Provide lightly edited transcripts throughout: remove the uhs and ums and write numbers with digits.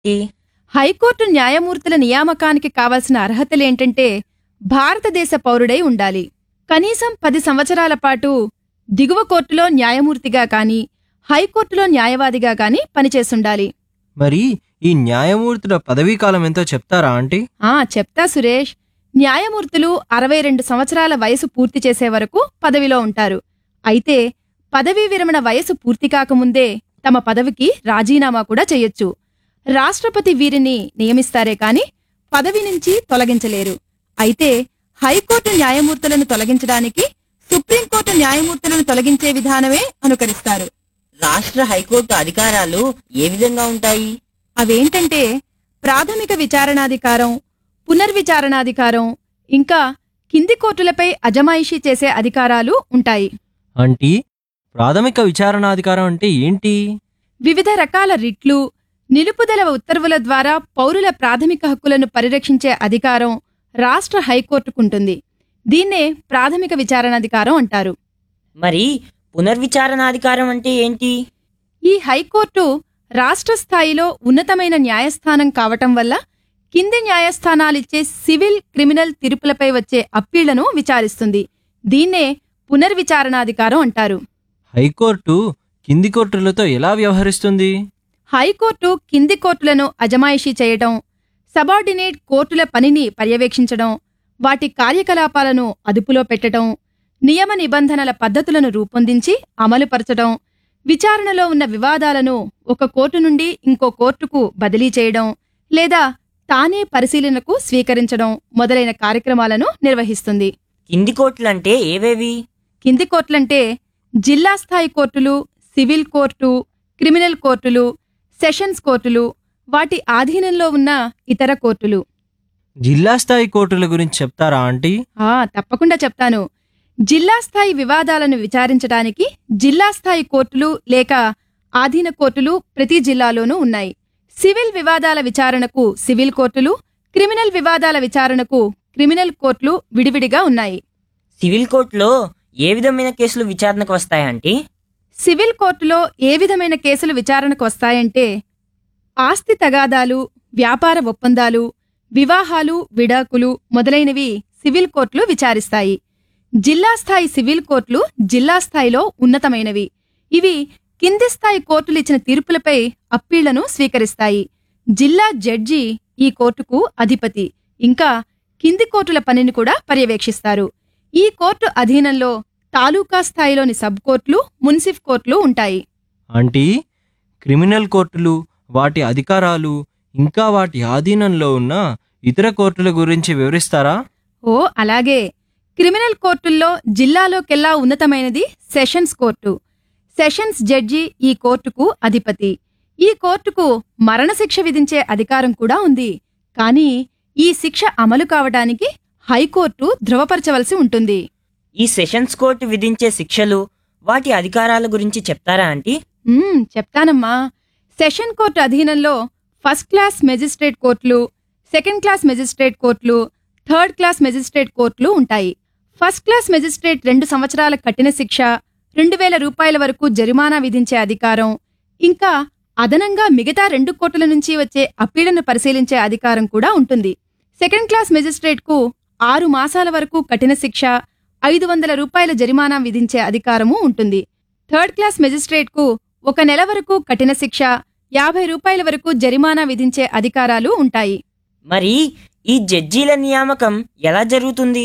ఈ హైకోర్టు న్యాయమూర్తుల నియామకానికి కావాల్సిన అర్హతలేంటంటే భారతదేశ పౌరుడై ఉండాలి. కనీసం 10 సంవత్సరాల పాటు దిగువ కోర్టులో న్యాయమూర్తిగా కాని హైకోర్టులో న్యాయవాదిగా కాని పనిచేసుండాలి. మరి ఈ న్యాయమూర్తుల పదవీకాలం ఎంతో చెప్తారా ఆంటీ? చెప్తా సురేష్. న్యాయమూర్తులు 62 సంవత్సరాల వయసు పూర్తి చేసే వరకు పదవిలో ఉంటారు. అయితే పదవీ విరమణ వయసు పూర్తి కాకముందే తమ పదవికి రాజీనామా కూడా చెయ్యొచ్చు. రాష్ట్రపతి వీరిని నియమిస్తారే కాని పదవి నుంచి తొలగించలేరు. అయితే హైకోర్టు న్యాయమూర్తులను తొలగించడానికి సుప్రీంకోర్టు న్యాయమూర్తులను తొలగించే విధానమే అనుకరిస్తారు. రాష్ట్ర హైకోర్టు అధికారాలు ఏ విధంగా ఉంటాయి? అవేంటంటే ప్రాథమిక విచారణాధికారం, పునర్విచారణాధికారం, ఇంకా కింది కోర్టులపై అజమాయిషీ చేసే అధికారాలు ఉంటాయి. ఆంటీ, ప్రాథమిక విచారణాధికారం అంటే ఏంటి? వివిధ రకాల రిట్లు, నిలుపుదల ఉత్తర్వుల ద్వారా పౌరుల ప్రాథమిక హక్కులను పరిరక్షించే అధికారం రాష్ట్ర హైకోర్టుకుంటుంది. దీన్నే ప్రాథమిక విచారణాధికారం అంటారు. మరి పునర్విచారణాధికారం అంటే ఏంటి? ఈ హైకోర్టు రాష్ట్ర స్థాయిలో ఉన్నతమైన న్యాయస్థానం కావటం వల్ల కింది న్యాయస్థానాలిచ్చే సివిల్, క్రిమినల్ తీర్పులపై వచ్చే అప్పీళ్లను విచారిస్తుంది. దీన్నే పునర్విచారణాధికారం అంటారు. హైకోర్టు కింది కోర్టులతో ఎలా వ్యవహరిస్తుంది? హైకోర్టు కింది కోర్టులను అజమాయిషీ చేయటం, సబార్డినేట్ కోర్టుల పనిని పర్యవేక్షించడం, వాటి కార్యకలాపాలను అదుపులో పెట్టడం, నియమ నిబంధనల పద్ధతులను రూపొందించి అమలుపరచడం, విచారణలో ఉన్న వివాదాలను ఒక కోర్టు నుండి ఇంకో కోర్టుకు బదిలీ చేయడం లేదా తానే పరిశీలనకు స్వీకరించడం మొదలైన కార్యక్రమాలను నిర్వహిస్తుంది. కింది కోర్టులంటే ఏవేవి? కింది కోర్టులంటే జిల్లా స్థాయి కోర్టులు, సివిల్ కోర్టు, క్రిమినల్ కోర్టులు, సెషన్స్ కోర్టులు, వాటి ఆధీనంలో ఉన్న ఇతర కోర్టులు. జిల్లా స్థాయి కోర్టుల గురించి చెప్తారా ఆంటీ? తప్పకుండా చెప్తాను. జిల్లా స్థాయి వివాదాలను విచారించడానికి జిల్లా స్థాయి కోర్టులు లేక ఆధీన కోర్టులు ప్రతి జిల్లాలోనూ ఉన్నాయి. సివిల్ వివాదాల విచారణకు సివిల్ కోర్టులు, క్రిమినల్ వివాదాల విచారణకు క్రిమినల్ కోర్టులు విడివిడిగా ఉన్నాయి. సివిల్ కోర్టులో ఏ విధమైన కేసులు విచారణకు వస్తాయంటే? సివిల్ కోర్టులో ఏ విధమైన కేసులు విచారణకు వస్తాయంటే ఆస్తి తగాదాలు, వ్యాపార ఒప్పందాలు, వివాహాలు, విడాకులు మొదలైనవి సివిల్ కోర్టులు విచారిస్తాయి. జిల్లా స్థాయి సివిల్ కోర్టులు జిల్లా స్థాయిలో ఉన్నతమైనవి. ఇవి కింది స్థాయి కోర్టులు ఇచ్చిన తీర్పులపై అప్పీళ్లను స్వీకరిస్తాయి. జిల్లా జడ్జి ఈ కోర్టుకు అధిపతి, ఇంకా కింది కోర్టుల పనిని కూడా పర్యవేక్షిస్తారు. ఈ కోర్టు అధీనంలో తాలూకా స్థాయిలోని సబ్ కోర్టులు, మున్సిఫ్ కోర్టులు ఉంటాయి. ఆంటీ, క్రిమినల్ కోర్టులు, వాటి అధికారాలు, ఇంకా వాటి ఆధీనంలో ఉన్న ఇతర కోర్టుల గురించి వివరిస్తారా? అలాగే. క్రిమినల్ కోర్టుల్లో జిల్లాలోకెల్లా ఉన్నతమైనది సెషన్స్ కోర్టు. సెషన్స్ జడ్జి ఈ కోర్టుకు అధిపతి. ఈ కోర్టుకు మరణశిక్ష విధించే అధికారం కూడా ఉంది. కానీ ఈ శిక్ష అమలు కావడానికి హైకోర్టు ధృవపరచవలసి ఉంటుంది. ఈ సెషన్స్ కోర్టు విధించే శిక్షలు, వాటి అధికారాల గురించి చెప్తారా ఆంటీ? చెప్తానమ్మా. సెషన్ కోర్టు అధీనంలో ఫస్ట్ క్లాస్ మెజిస్ట్రేట్ కోర్టులు, సెకండ్ క్లాస్ మెజిస్ట్రేట్ కోర్టులు, థర్డ్ క్లాస్ మెజిస్ట్రేట్ కోర్టులు ఉంటాయి. ఫస్ట్ క్లాస్ మెజిస్ట్రేట్ 2 సంవత్సరాల కఠిన శిక్ష, 2000 రూపాయల వరకు జరిమానా విధించే అధికారం, ఇంకా అదనంగా మిగతా 2 కోర్టుల నుంచి వచ్చే అప్పీళ్లను పరిశీలించే అధికారం కూడా ఉంటుంది. సెకండ్ క్లాస్ మెజిస్ట్రేట్కు 6 మాసాల వరకు కఠిన శిక్ష, 500 రూపాయల జరిమానా విధించే అధికారము ఉంటుంది. థర్డ్ క్లాస్ మెజిస్ట్రేట్కు 1 నెల వరకు కఠిన శిక్ష, 50 రూపాయల వరకు జరిమానా విధించే అధికారాలు ఉంటాయి. మరి ఈ జడ్జీల నియామకం ఎలా జరుగుతుంది?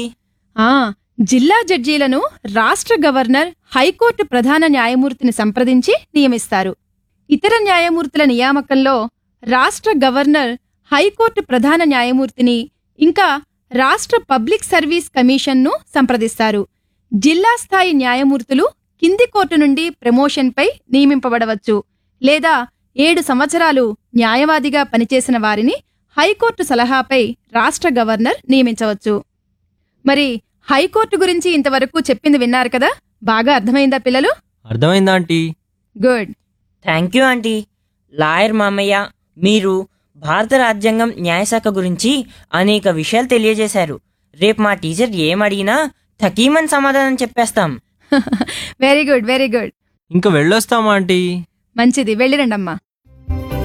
జిల్లా జడ్జీలను రాష్ట్ర గవర్నర్ హైకోర్టు ప్రధాన న్యాయమూర్తిని సంప్రదించి నియమిస్తారు. ఇతర న్యాయమూర్తుల నియామకంలో రాష్ట్ర గవర్నర్ హైకోర్టు ప్రధాన న్యాయమూర్తిని ఇంకా రాష్ట్ర పబ్లిక్ సర్వీస్ కమిషన్ను సంప్రదిస్తారు. జిల్లా స్థాయి న్యాయమూర్తులు కింది కోర్టు నుండి ప్రమోషన్పై నియమింపబడవచ్చు లేదా 7 సంవత్సరాలు న్యాయవాదిగా పనిచేసిన వారిని హైకోర్టు సలహాపై రాష్ట్ర గవర్నర్ నియమించవచ్చు. మరి హైకోర్టు గురించి ఇంతవరకు చెప్పింది విన్నారు కదా? బాగా అర్థమైందా పిల్లలు? అర్థమైందా aunty? Good. Thank you aunty. Lawyer మామయ్య, మీరు భారత రాజ్యాంగం న్యాయశాఖ గురించి అనేక విషయాలు తెలియజేశారు. రేపు మా టీచర్ ఏమడిగినా తకీమని సమాధానం చెప్పేస్తాం. Very good, very good. ఇంక వెళ్ళొస్తామా ఆంటీ? మంచిది, వెళ్ళిరండమ్మా.